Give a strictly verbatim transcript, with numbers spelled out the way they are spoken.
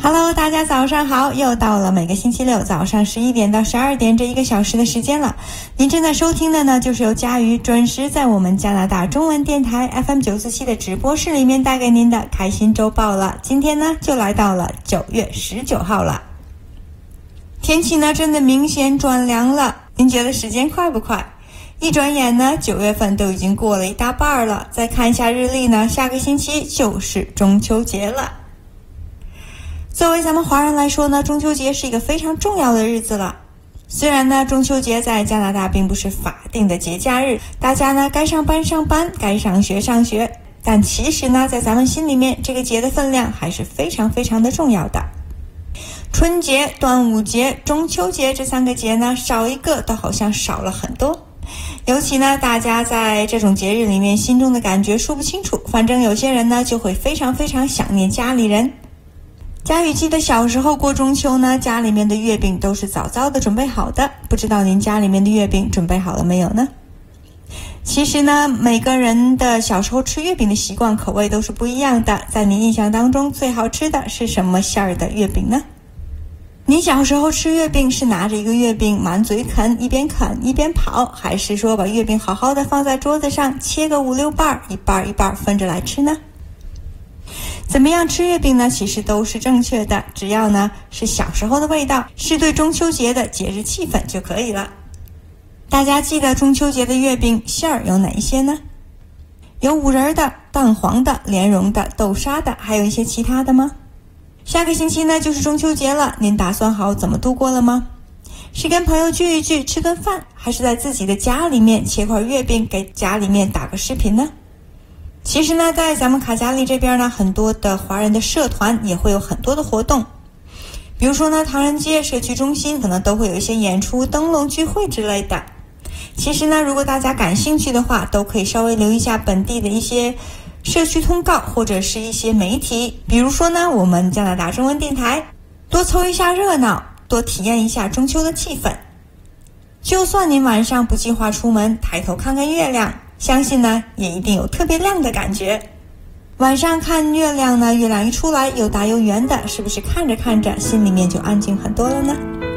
Hello， 大家早上好，又到了每个星期六早上十一点到十二点这一个小时的时间了。您正在收听的呢，就是由佳瑜准时在我们加拿大中文电台 F M 九四七 的直播室里面带给您的开心周报了。今天呢，就来到了九月十九号了。天气呢，真的明显转凉了。您觉得时间快不快？一转眼呢，九月份都已经过了一大半了。再看一下日历呢，下个星期就是中秋节了。作为咱们华人来说呢，中秋节是一个非常重要的日子了。虽然呢，中秋节在加拿大并不是法定的节假日，大家呢该上班上班，该上学上学，但其实呢，在咱们心里面，这个节的分量还是非常非常的重要的。春节、端午节、中秋节这三个节呢，少一个都好像少了很多。尤其呢，大家在这种节日里面心中的感觉说不清楚，反正有些人呢就会非常非常想念家里人。佳宇记得小时候过中秋呢，家里面的月饼都是早早的准备好的，不知道您家里面的月饼准备好了没有呢？其实呢，每个人的小时候吃月饼的习惯口味都是不一样的，在您印象当中最好吃的是什么馅儿的月饼呢？你小时候吃月饼是拿着一个月饼满嘴啃，一边啃一边跑，还是说把月饼好好的放在桌子上切个五六瓣，一瓣一瓣分着来吃呢？怎么样吃月饼呢？其实都是正确的，只要呢是小时候的味道，是对中秋节的节日气氛就可以了。大家记得中秋节的月饼馅儿有哪一些呢？有五仁的、蛋黄的、莲蓉的、豆沙的，还有一些其他的吗？下个星期呢就是中秋节了，您打算好怎么度过了吗？是跟朋友聚一聚吃顿饭，还是在自己的家里面切块月饼给家里面打个视频呢？其实呢，在咱们卡加利这边呢，很多的华人的社团也会有很多的活动，比如说呢，唐人街社区中心可能都会有一些演出、灯笼聚会之类的。其实呢，如果大家感兴趣的话，都可以稍微留意一下本地的一些社区通告或者是一些媒体，比如说呢，我们加拿大中文电台，多凑一下热闹，多体验一下中秋的气氛。就算您晚上不计划出门，抬头看看月亮，相信呢也一定有特别亮的感觉。晚上看月亮呢，月亮一出来又大又圆的，是不是看着看着心里面就安静很多了呢？